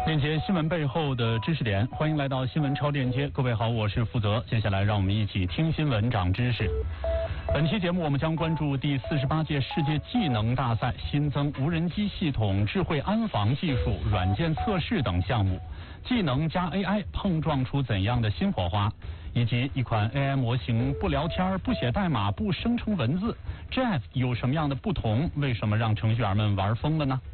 链接新闻背后的知识点，欢迎来到新闻超链接。各位好，我是负责。接下来让我们一起听新闻长知识。本期节目我们将关注第48届世界技能大赛新增无人机系统、智慧安防技术、软件测试等项目。技能加 AI 碰撞出怎样的新火花？以及一款 AI 模型不聊天、不写代码、不生成文字 ，Jeff 有什么样的不同？为什么让程序员们玩疯了呢？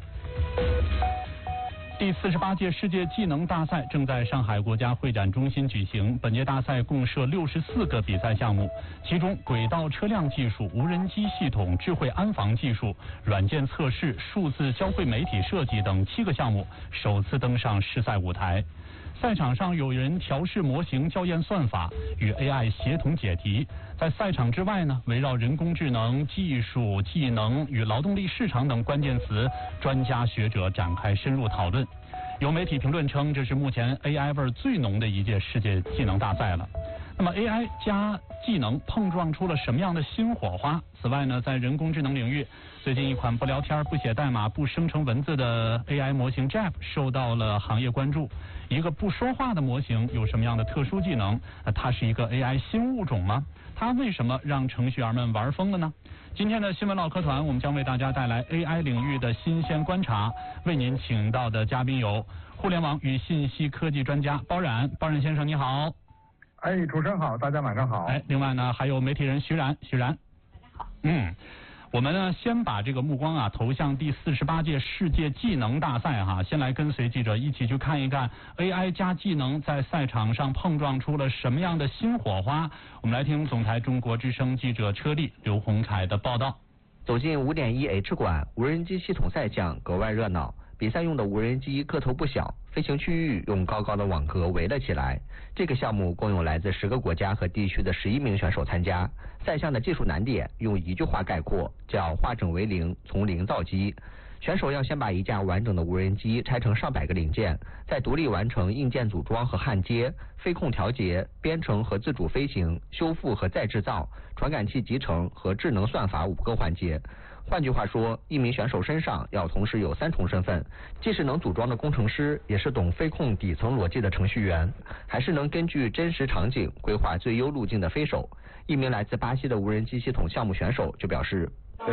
第48届世界技能大赛正在上海国家会展中心举行。本届大赛共设64个比赛项目，其中轨道车辆技术、无人机系统、智慧安防技术、软件测试、数字交汇媒体设计等7个项目首次登上试赛舞台。赛场上有人调试模型、校验算法，与 AI 协同解题。在赛场之外呢，围绕人工智能、技术、技能与劳动力市场等关键词，专家学者展开深入讨论。有媒体评论称，这是目前 AI 味最浓的一届世界技能大赛了。那么 AI 加技能碰撞出了什么样的新火花？此外呢，在人工智能领域，最近一款不聊天、不写代码、不生成文字的 AI 模型 Jeff 受到了行业关注。一个不说话的模型有什么样的特殊技能？它是一个 AI 新物种吗？它为什么让程序员们玩疯了呢？今天的新闻唠嗑团，我们将为大家带来 AI 领域的新鲜观察。为您请到的嘉宾有互联网与信息科技专家包冉先生，你好。 主持人好，大家晚上好。 另外呢，还有媒体人徐冉，大家好。我们呢先把这个目光投向第48届世界技能大赛先来跟随记者一起去看一看 AI 加技能在赛场上碰撞出了什么样的新火花。我们来听总台中国之声记者车丽、刘洪凯的报道。 走进5.1H 馆，无人机系统赛项格外热闹。比赛用的无人机个头不小，飞行区域用高高的网格围了起来。这个项目共有来自10个国家和地区的11名选手参加。赛项的技术难点用一句话概括，叫化整为零，从零造机。选手要先把一架完整的无人机拆成上百个零件，再独立完成硬件组装和焊接、飞控调节、编程和自主飞行、修复和再制造、传感器集成和智能算法5个环节。换句话说，一名选手身上要同时有3重身份，既是能组装的工程师，也是懂飞控底层逻辑的程序员，还是能根据真实场景规划最优路径的飞手。一名来自巴西的无人机系统项目选手就表示，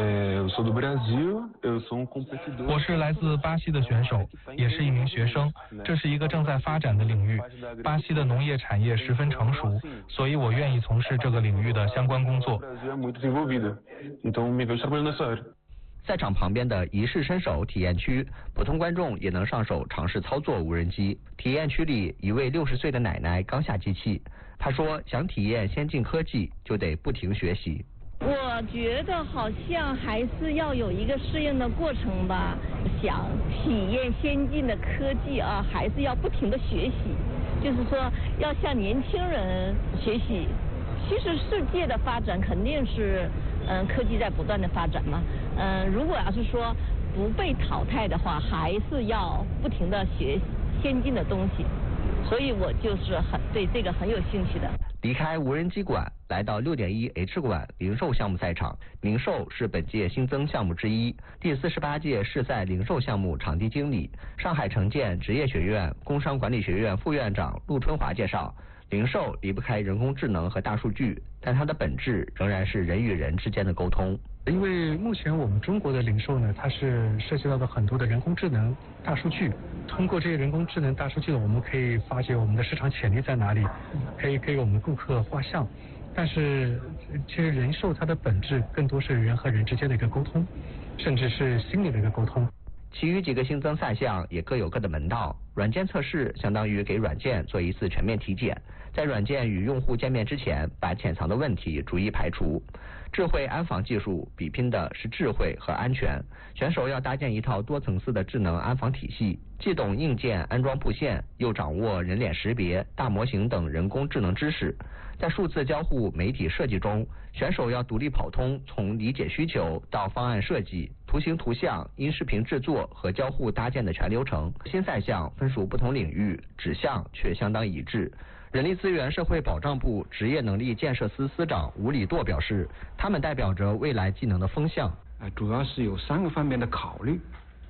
我是来自巴西的选手，也是一名学生。这是一个正在发展的领域，巴西的农业产业十分成熟，所以我愿意从事这个领域的相关工作。 赛场旁边的仪式伸手体验区，普通观众也能上手尝试操作无人机。体验区里，一位60岁的奶奶刚下机器，她说想体验先进科技，就得不停学习。 我觉得好像还是要有一个适应的过程吧，想体验先进的科技还是要不停的学习，就是说要向年轻人学习。其实世界的发展肯定是科技在不断的发展嘛，如果要是说不被淘汰的话，还是要不停的学先进的东西，所以我就是对这个很有兴趣的。 离开无人机馆，来到6.1H 馆零售项目赛场。零售是本届新增项目之一。第48届世赛零售项目场地经理、上海城建职业学院工商管理学院副院长陆春华介绍，零售离不开人工智能和大数据，但它的本质仍然是人与人之间的沟通。 因为目前我们中国的零售呢，它是涉及到的很多的人工智能、大数据。通过这些人工智能、大数据呢，我们可以发掘我们的市场潜力在哪里，可以给我们顾客画像。但是其实零售它的本质更多是人和人之间的一个沟通，甚至是心理的一个沟通。 其余几个新增赛项也各有各的门道。软件测试相当于给软件做一次全面体检，在软件与用户见面之前，把潜藏的问题逐一排除。智慧安防技术比拼的是智慧和安全，选手要搭建一套多层次的智能安防体系，既懂硬件安装布线，又掌握人脸识别、大模型等人工智能知识。在数字交互媒体设计中，选手要独立跑通从理解需求到方案设计、图形图像、音视频制作和交互搭建的全流程。新赛项分属不同领域，指向却相当一致。人力资源社会保障部职业能力建设司司长吴礼舵表示，他们代表着未来技能的风向。 主要是有3个方面的考虑。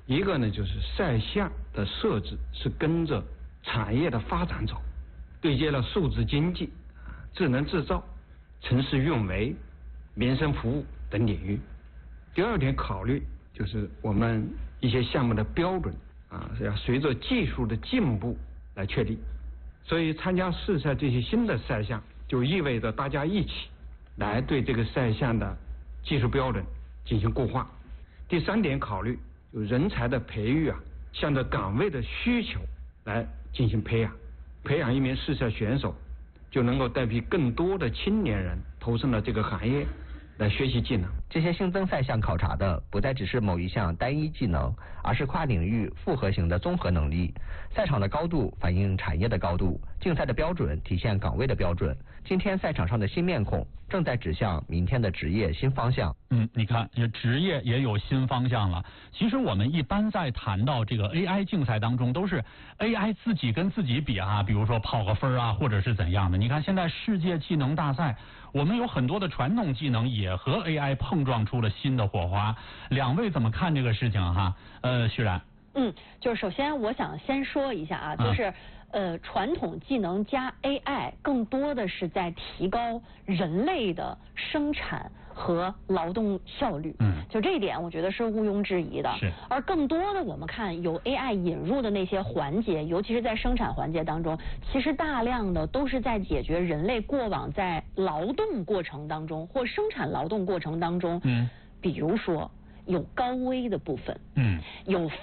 一个呢就是赛项的设置是跟着产业的发展走，对接了数字经济、智能制造、城市运维、民生服务等领域。第二点考虑就是我们一些项目的标准是要随着技术的进步来确立，所以参加试赛这些新的赛项，就意味着大家一起来对这个赛项的技术标准进行固化。第三点考虑就人才的培育向着岗位的需求来进行培养，培养一名试赛选手，就能够带领更多的青年人投身了这个行业来学习技能。 这些新增赛项考察的不再只是某一项单一技能，而是跨领域复合型的综合能力。赛场的高度反映产业的高度，竞赛的标准体现岗位的标准。今天赛场上的新面孔正在指向明天的职业新方向。 你看，职业也有新方向了。其实我们一般在谈到这个 AI 竞赛当中，都是 AI 自己跟自己比比如说跑个分或者是怎样的。你看现在世界技能大赛，我们有很多的传统技能也和 AI 碰撞出了新的火花。两位怎么看这个事情徐冉？ 就是首先我想先说一下就是传统技能加 AI 更多的是在提高人类的生产和劳动效率。就这一点我觉得是毋庸置疑的。 是。 而更多的我们看有 AI 引入的那些环节，尤其是在生产环节当中，其实大量的都是在解决人类过往在劳动过程当中或生产劳动过程当中，比如说有高危的部分，有